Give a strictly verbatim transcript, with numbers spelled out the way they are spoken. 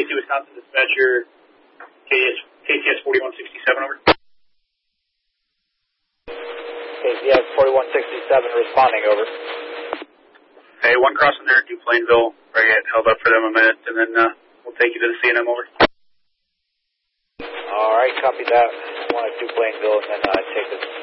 Casey, Wisconsin dispatcher, K C S forty-one sixty-seven, over. K C S forty-one sixty-seven responding, over. Hey, one crossing there at New Plainville. Right, get held up for them a minute, and then uh, we'll take you to the C N M, over. All right, copy that. One at New Plainville, and then uh, take this